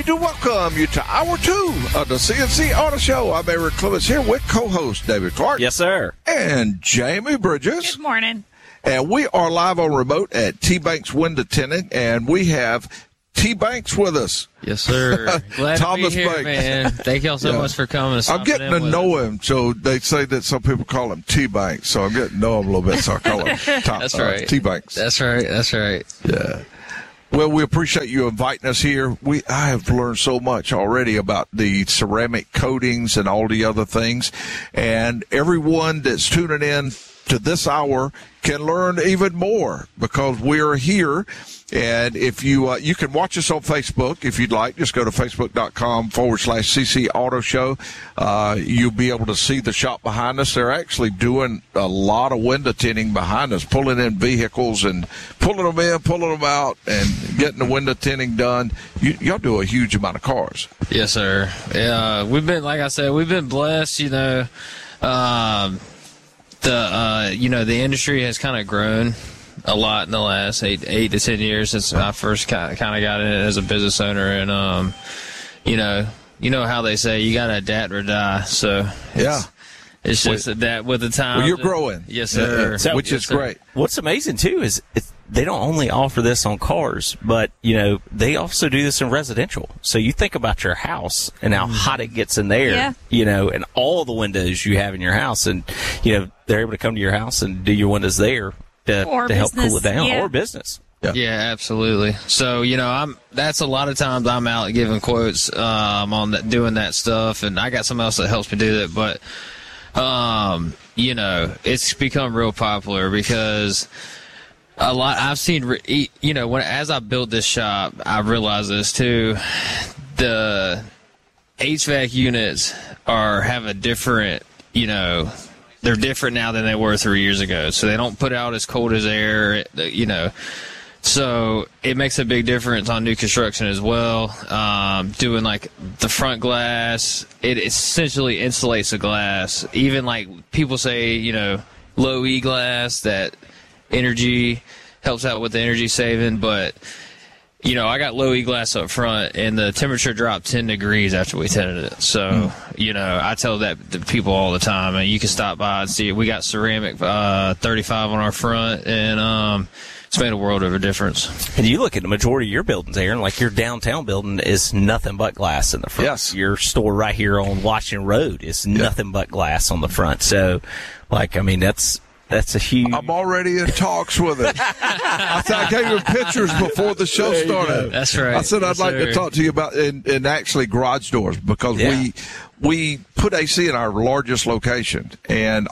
To welcome you to Hour 2 of the CNC Auto Show. I'm Eric Clements here with co-host David Clark. Yes, sir. And Jamie Bridges. Good morning. And we are live on remote at T-Banks Window Tinting, and we have T-Banks with us. Yes, sir. Glad Thomas to be here, Banks. man. Thank y'all so much for coming. I'm getting to know him, so they say that some people call him T-Banks, so I'm getting to know him a little bit, so I call him That's right. T-Banks. That's right. Yeah. Well, we appreciate you inviting us here. I have learned so much already about the ceramic coatings and all the other things. And everyone that's tuning in to this hour can learn even more because we're here. And if you can watch us on Facebook if you'd like. Just go to facebook.com/CC Auto Show. You'll be able to see the shop behind us. They're actually doing a lot of window tinting behind us, pulling in vehicles and pulling them in, pulling them out, and getting the window tinting done. Y'all do a huge amount of cars. Yes, sir. Yeah, we've been, like I said, we've been blessed. The industry has kind of grown a lot in the last 8 to 10 years since I first kind of got in it as a business owner. And, you know how they say you got to adapt or die. So it's just adapt with the time. Well, you're growing. Yes, sir. Which is great. What's amazing, too, is they don't only offer this on cars, but, they also do this in residential. So you think about your house and how hot it gets in there, and all the windows you have in your house. And, they're able to come to your house and do your windows there to help cool it down, or business. Yeah, absolutely. So, that's a lot of times I'm out giving quotes on doing that stuff, and I got someone else that helps me do that. But, it's become real popular because I've seen, as I built this shop, I realized this too. The HVAC units have a different, they're different now than they were 3 years ago. So they don't put out as cold as air, So it makes a big difference on new construction as well. Doing like the front glass, it essentially insulates the glass. Even like people say, low E glass, that energy helps out with the energy saving. But, I got low E glass up front, and the temperature dropped 10 degrees after we tinted it. So, I tell that to people all the time, and you can stop by and see it. We got ceramic 35 on our front, and it's made a world of a difference. And you look at the majority of your buildings, Aaron, like your downtown building is nothing but glass in the front. Yes. Your store right here on Washington Road is nothing but glass on the front. So, that's a huge... I'm already in talks with it. I gave him pictures before the show started. That's right. I said I'd like to talk to you about and actually garage doors because we put AC in our largest location, and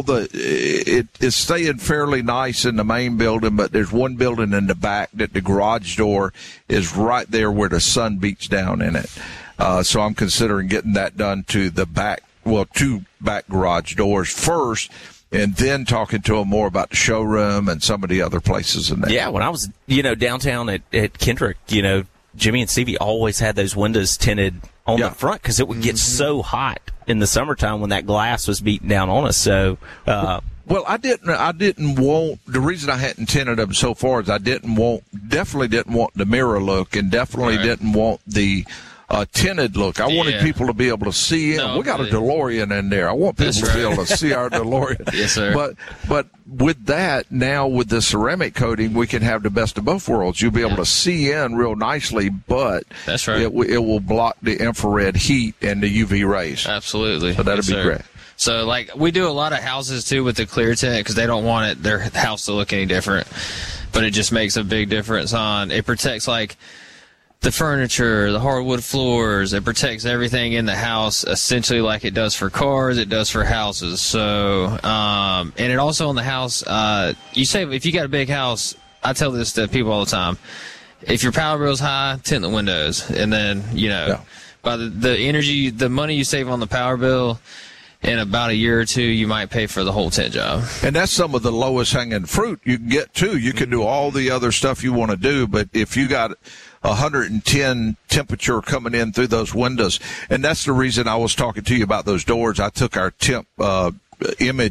it is staying fairly nice in the main building, but there's one building in the back that the garage door is right there where the sun beats down in it. So I'm considering getting that done to the back, two back garage doors first, and then talking to them more about the showroom and some of the other places in there. Yeah, when I was, downtown at Kendrick, Jimmy and Stevie always had those windows tinted on the front because it would get so hot in the summertime when that glass was beating down on us. So, well, I didn't want, the reason I hadn't tinted them so far is definitely didn't want the mirror look, and definitely didn't want the tinted look. I wanted people to be able to see in. We got a DeLorean in there. I want people to be able to see our DeLorean. Yes, sir. But with that, now with the ceramic coating, we can have the best of both worlds. You'll be able to see in real nicely, but that's right. It will block the infrared heat and the UV rays. Absolutely. So that'll be great. So, we do a lot of houses, too, with the clear tint because they don't want their house to look any different. But it just makes a big difference it protects, the furniture, the hardwood floors. It protects everything in the house essentially like it does for cars, it does for houses. So, and it also on the house, you say if you got a big house, I tell this to people all the time, if your power bill's high, tint the windows. And then, by the energy, the money you save on the power bill, in about a year or two, you might pay for the whole tint job. And that's some of the lowest hanging fruit you can get, too. You can do all the other stuff you want to do, but if you got 110 temperature coming in through those windows, and that's the reason I was talking to you about those doors. I took our temp image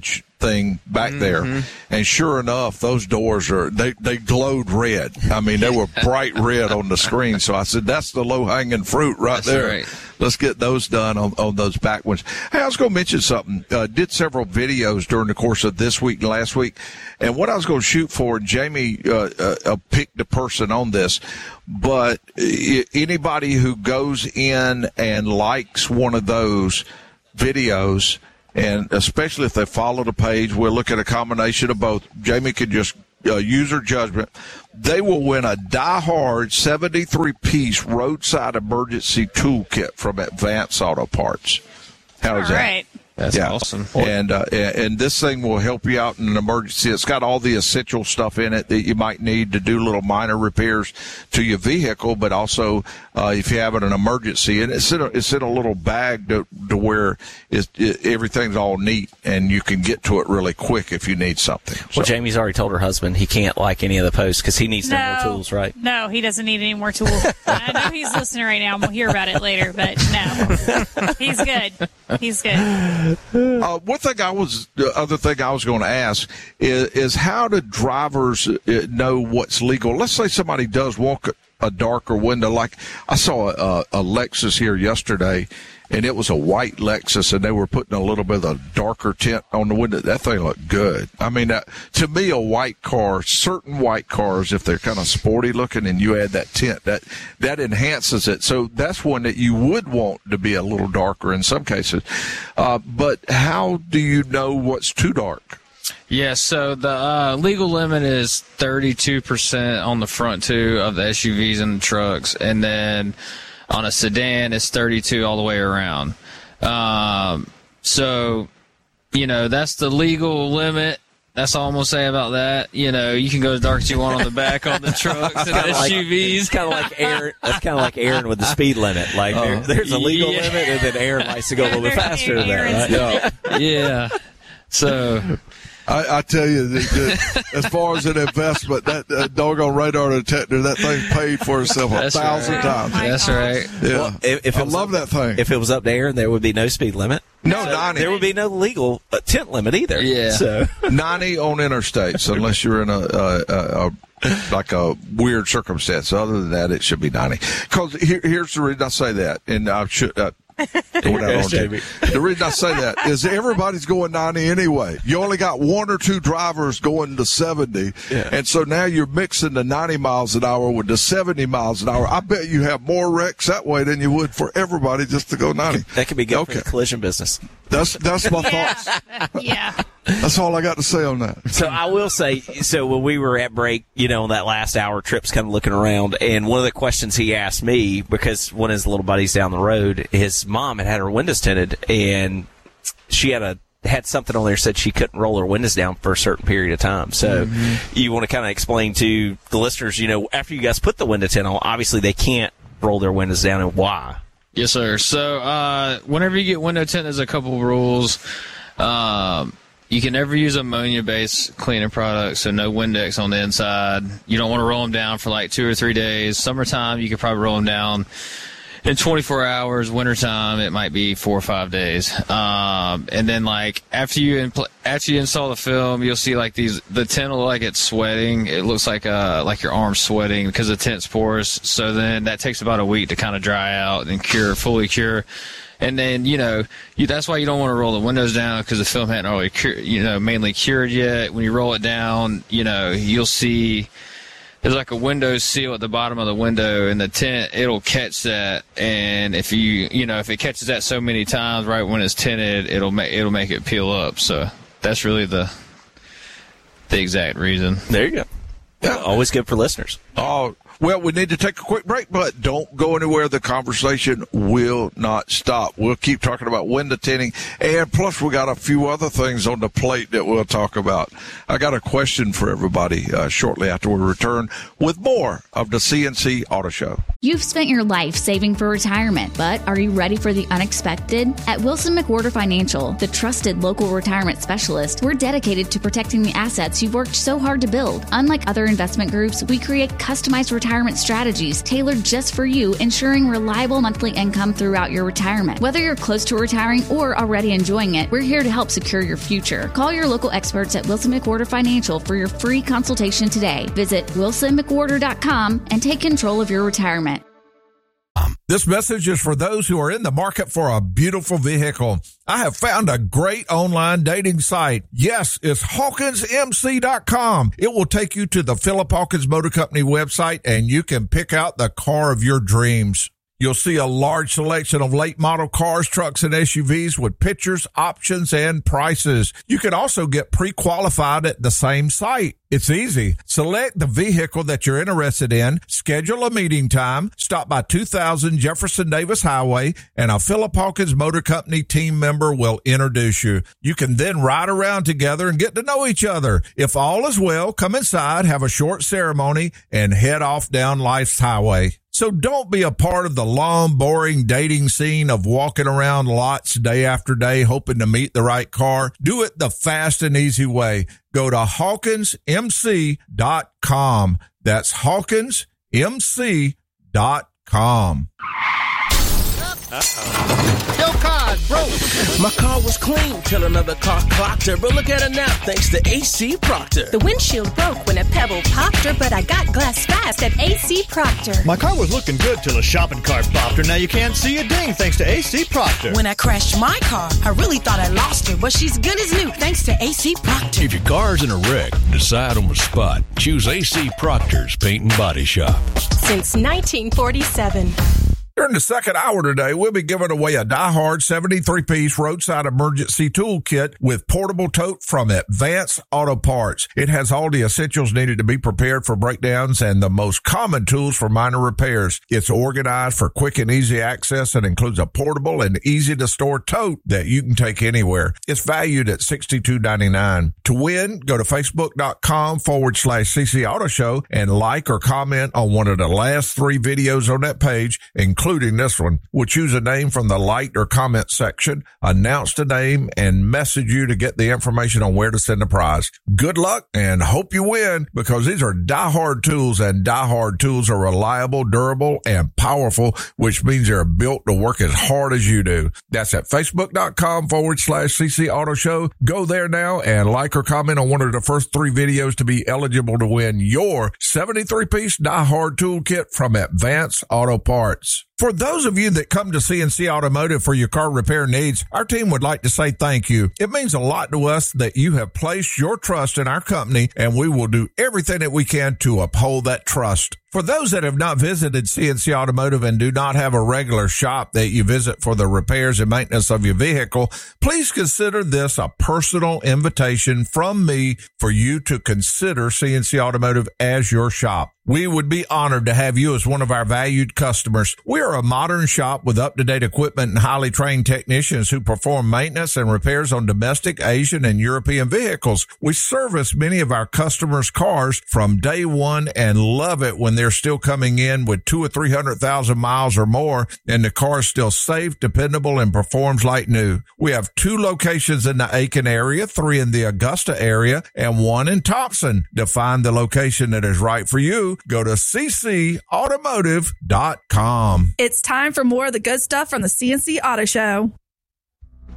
thing back there. And sure enough, those doors they glowed red. I mean, they were bright red on the screen. So I said, that's the low-hanging fruit that's there. Right. Let's get those done on those back ones. Hey, I was going to mention something. Did several videos during the course of this week and last week. And what I was going to shoot for, Jamie picked the person on this, but anybody who goes in and likes one of those videos, and especially if they follow the page, we'll look at a combination of both. Jamie could just use her judgment. They will win a Die-Hard 73-piece roadside emergency toolkit from Advance Auto Parts. How's that? Right. That's awesome. And this thing will help you out in an emergency. It's got all the essential stuff in it that you might need to do little minor repairs to your vehicle, but also if you have an emergency. And it's in a little bag to where everything's all neat, and you can get to it really quick if you need something. Well, Jamie's already told her husband he can't like any of the posts because he needs no more tools, right? No, he doesn't need any more tools. I know he's listening right now, and we'll hear about it later, but no. He's good. He's good. The other thing I was going to ask is how do drivers know what's legal? Let's say somebody does walk a darker window. Like I saw a Lexus here yesterday, and it was a white Lexus, and they were putting a little bit of a darker tint on the window. That thing looked good. I mean, to me, a white car, certain white cars, if they're kind of sporty looking and you add that tint, that enhances it. So that's one that you would want to be a little darker in some cases. But how do you know what's too dark? Yeah, so the legal limit is 32% on the front two of the SUVs and the trucks, and then on a sedan, it's 32 all the way around. So, that's the legal limit. That's all I'm going to say about that. You can go as dark as you want on the back on the trucks and SUVs. It's kind of like Aaron. That's kind of like Aaron with the speed limit. Like there's a legal limit, and then Aaron likes to go a little bit faster than that. Right? Yeah. So I tell you, as far as an investment, that doggone radar detector, that thing's paid for itself 1,000 times. That's right. Yeah. Well, if I love that thing. If it was up to Aaron, there would be no speed limit. No, 90. There would be no legal tint limit either. Yeah. So 90 on interstates, unless you're in a weird circumstance. Other than that, it should be 90. Because here's the reason I say that, and I should. The reason I say that is everybody's going 90 anyway. You only got one or two drivers going to 70, and so now you're mixing the 90 miles an hour with the 70 miles an hour. I bet you have more wrecks that way than you would for everybody just to go 90. That could be good for the collision business. That's my thoughts. Yeah. That's all I got to say on that. So I will say, when we were at break, that last hour, Tripp's kind of looking around, and one of the questions he asked me, because one of his little buddies down the road, his mom had her windows tinted, and she had something on there that said she couldn't roll her windows down for a certain period of time. So you want to kind of explain to the listeners, after you guys put the window tint on, obviously they can't roll their windows down, and why? Yes, sir. So whenever you get window tint, there's a couple of rules. You can never use ammonia-based cleaning products, so no Windex on the inside. You don't want to roll them down for like 2 or 3 days. Summertime, you could probably roll them down in 24 hours. Wintertime, it might be 4 or 5 days. And then after you install the film, you'll see the tint will look like it's sweating. It looks like your arm's sweating because the tint's porous. So then that takes about a week to kind of dry out and fully cure. And then, that's why you don't want to roll the windows down, because the film hadn't really mainly cured yet. When you roll it down, you'll see there's like a window seal at the bottom of the window, and the tint, it'll catch that. And if if it catches that so many times right when it's tinted, it'll make it peel up. So that's really the exact reason. There you go. Yeah. Always good for listeners. Oh, well, we need to take a quick break, but don't go anywhere. The conversation will not stop. We'll keep talking about window tinting, and plus we got a few other things on the plate that we'll talk about. I got a question for everybody shortly after we return with more of the CNC Auto Show. You've spent your life saving for retirement, but are you ready for the unexpected? At Wilson McWhorter Financial, the trusted local retirement specialist, we're dedicated to protecting the assets you've worked so hard to build. Unlike other investment groups, we create customized retirement retirement strategies tailored just for you, ensuring reliable monthly income throughout your retirement. Whether you're close to retiring or already enjoying it, we're here to help secure your future. Call your local experts at Wilson McWhorter Financial for your free consultation today. Visit wilsonmcwhorter.com and take control of your retirement. This message is for those who are in the market for a beautiful vehicle. I have found a great online dating site. Yes, it's HawkinsMC.com. It will take you to the Philip Hawkins Motor Company website, and you can pick out the car of your dreams. You'll see a large selection of late model cars, trucks, and SUVs with pictures, options, and prices. You can also get pre-qualified at the same site. It's easy. Select the vehicle that you're interested in, schedule a meeting time, stop by 2000 Jefferson Davis Highway, and a Philip Hawkins Motor Company team member will introduce you. You can then ride around together and get to know each other. If all is well, come inside, have a short ceremony, and head off down life's highway. So don't be a part of the long, boring dating scene of walking around lots day after day hoping to meet the right car. Do it the fast and easy way. Go to HawkinsMC.com. That's HawkinsMC.com. Your car's broke. My car was clean till another car clocked her. But look at her now, thanks to AC Proctor. The windshield broke when a pebble popped her, but I got glass fast at AC Proctor. My car was looking good till a shopping cart popped her. Now you can't see a ding thanks to AC Proctor. When I crashed my car, I really thought I lost her, but she's good as new thanks to AC Proctor. If your car's in a wreck, decide on the spot. Choose AC Proctor's Paint and Body Shop. Since 1947. During the second hour today, we'll be giving away a Die-Hard 73-piece roadside emergency toolkit with portable tote from Advance Auto Parts. It has all the essentials needed to be prepared for breakdowns and the most common tools for minor repairs. It's organized for quick and easy access and includes a portable and easy-to-store tote that you can take anywhere. It's valued at $62.99. To win, go to Facebook.com/CC Auto Show and like or comment on one of the last 3 videos on that page, including this one. We'll choose a name from the like or comment section, announce the name, and message you to get the information on where to send the prize. Good luck and hope you win, because these are Die-Hard tools, and Die-Hard tools are reliable, durable, and powerful, which means they're built to work as hard as you do. That's at Facebook.com/CC Auto Show. Go there now and like or comment on one of the first 3 videos to be eligible to win your 73-piece Die-Hard toolkit from Advance Auto Parts. For those of you that come to CNC Automotive for your car repair needs, our team would like to say thank you. It means a lot to us that you have placed your trust in our company, and we will do everything that we can to uphold that trust. For those that have not visited CNC Automotive and do not have a regular shop that you visit for the repairs and maintenance of your vehicle, please consider this a personal invitation from me for you to consider CNC Automotive as your shop. We would be honored to have you as one of our valued customers. We are a modern shop with up-to-date equipment and highly trained technicians who perform maintenance and repairs on domestic, Asian, and European vehicles. We service many of our customers' cars from day one and love it when they're still coming in with 200,000 or 300,000 miles or more, and the car is still safe, dependable, and performs like new. We have 2 locations in the Aiken area, 3 in the Augusta area, and 1 in Thompson. To find the location that is right for you, go to ccautomotive.com. It's time for more of the good stuff from the CNC Auto Show.